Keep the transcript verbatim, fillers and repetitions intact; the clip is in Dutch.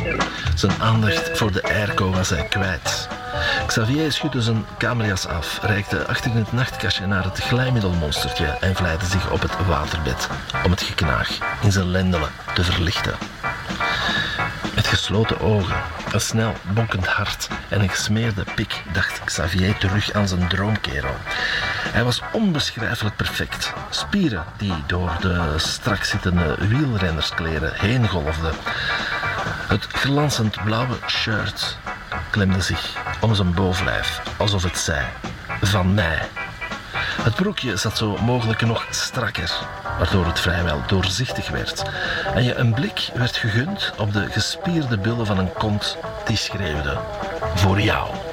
Zijn aandacht voor de airco was hij kwijt. Xavier schudde zijn kamerjas af, reikte achter in het nachtkastje naar het glijmiddelmonstertje en vlijde zich op het waterbed om het geknaag in zijn lendenen te verlichten. Met gesloten ogen, een snel bonkend hart en een gesmeerde pik dacht Xavier terug aan zijn droomkerel. Hij was onbeschrijfelijk perfect. Spieren die door de strak zittende wielrennerskleren heen golfden. Het glanzend blauwe shirt klemde zich om zijn bovenlijf, alsof het zei: van mij. Het broekje zat zo mogelijk nog strakker, waardoor het vrijwel doorzichtig werd. En je een blik werd gegund op de gespierde billen van een kont die schreeuwde: voor jou.